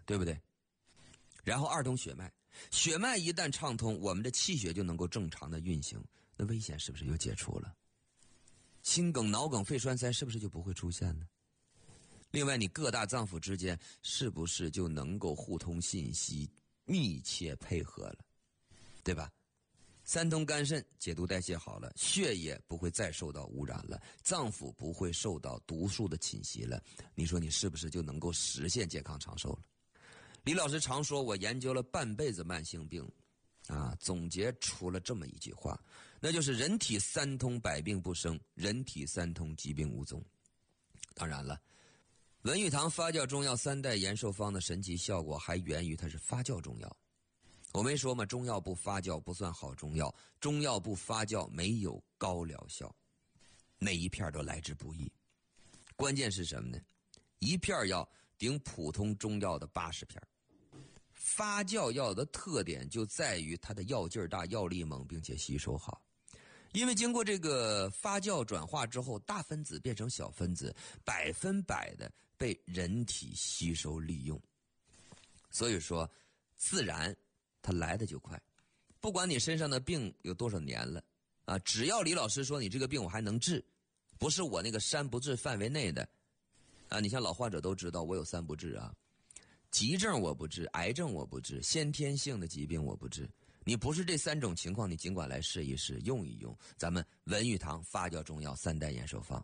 对不对？然后二通血脉，血脉一旦畅通，我们的气血就能够正常的运行，那危险是不是就解除了？心梗、脑梗、肺栓塞是不是就不会出现呢？另外，你各大脏腑之间是不是就能够互通信息，密切配合了，对吧？三通肝肾，解毒代谢好了，血液不会再受到污染了，脏腑不会受到毒素的侵袭了，你说你是不是就能够实现健康长寿了？李老师常说，我研究了半辈子慢性病总结出了这么一句话，那就是人体三通百病不生，人体三通疾病无踪。当然了，文玉堂发酵中药3代延寿方的神奇效果还源于它是发酵中药。我没说嘛，中药不发酵不算好中药，中药不发酵没有高疗效，每一片都来之不易。关键是什么呢？一片药顶普通中药的80片。发酵药的特点就在于它的药劲儿大，药力猛，并且吸收好。因为经过这个发酵转化之后，大分子变成小分子，100%的被人体吸收利用。所以说自然它来的就快，不管你身上的病有多少年了只要李老师说你这个病我还能治，不是我那个3不治范围内的你像老患者都知道我有3不治急症我不治，癌症我不治，先天性的疾病我不治。你不是这3种情况，你尽管来试一试，用一用咱们文玉堂发酵中药3代延寿方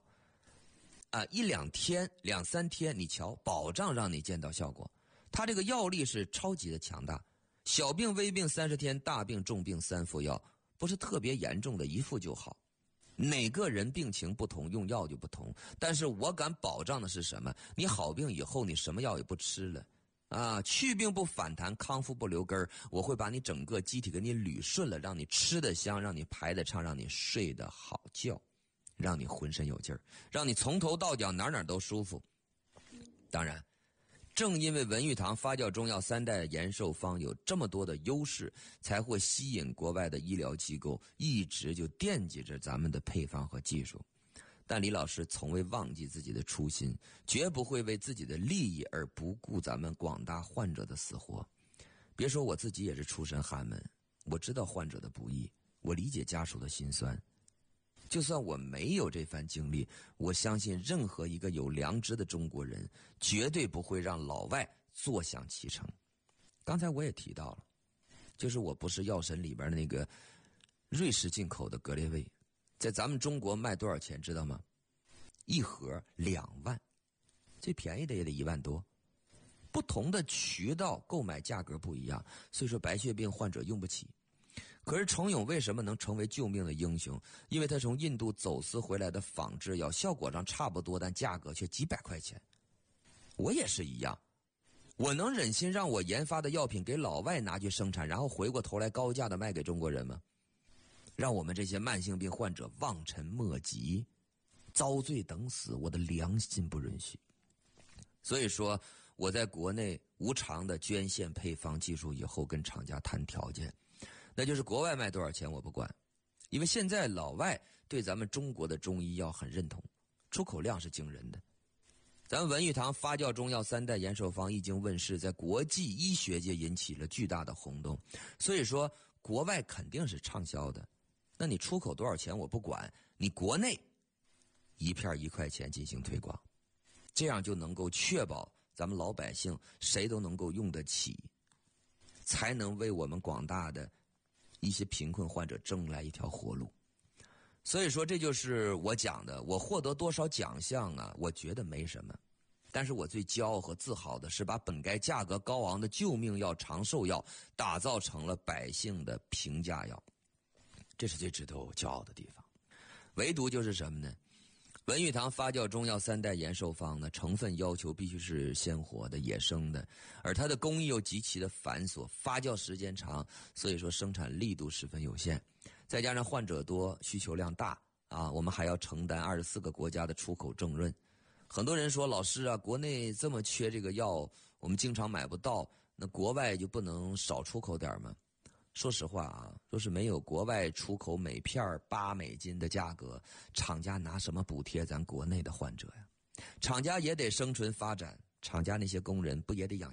1-2天2-3天你瞧，保障让你见到效果。它这个药力是超级的强大，小病微病30天，大病重病3副药，不是特别严重的1副就好。哪个人病情不同，用药就不同，但是我敢保障的是什么？你好病以后你什么药也不吃了去病不反弹，康复不留根，我会把你整个机体给你捋顺了，让你吃得香，让你排得畅，让你睡得好觉，让你浑身有劲儿，让你从头到脚哪都舒服。当然正因为文玉堂发酵中药3代延寿方有这么多的优势，才会吸引国外的医疗机构一直就惦记着咱们的配方和技术。但李老师从未忘记自己的初心，绝不会为自己的利益而不顾咱们广大患者的死活。别说我自己也是出身寒门，我知道患者的不易，我理解家属的辛酸。就算我没有这番经历，我相信任何一个有良知的中国人绝对不会让老外坐享其成。刚才我也提到了，就是我不是药神里边的那个瑞士进口的格列卫，在咱们中国卖多少钱知道吗？1盒2万，最便宜的也得1万多。不同的渠道购买价格不一样，所以说白血病患者用不起。可是程勇为什么能成为救命的英雄？因为他从印度走私回来的仿制药，效果上差不多，但价格却几百块钱。我也是一样，我能忍心让我研发的药品给老外拿去生产，然后回过头来高价的卖给中国人吗？让我们这些慢性病患者望尘莫及，遭罪等死，我的良心不允许。所以说我在国内无偿的捐献配方技术以后，跟厂家谈条件，那就是国外卖多少钱我不管，因为现在老外对咱们中国的中医药很认同，出口量是惊人的。咱们文玉堂发酵中药3代延寿方一经问世，在国际医学界引起了巨大的轰动，所以说国外肯定是畅销的。那你出口多少钱我不管，你国内一片1块钱进行推广，这样就能够确保咱们老百姓谁都能够用得起，才能为我们广大的一些贫困患者争来一条活路。所以说这就是我讲的，我获得多少奖项我觉得没什么，但是我最骄傲和自豪的是把本该价格高昂的救命药、长寿药打造成了百姓的平价药，这是最值得我骄傲的地方。唯独就是什么呢？文玉堂发酵中药3代延寿方呢，成分要求必须是鲜活的、野生的，而它的工艺又极其的繁琐，发酵时间长，所以说生产力度十分有限。再加上患者多，需求量大我们还要承担24个国家的出口证润。很多人说，老师国内这么缺这个药，我们经常买不到，那国外就不能少出口点吗？说实话若是没有国外出口每片$8的价格，厂家拿什么补贴咱国内的患者呀？厂家也得生存发展，厂家那些工人不也得养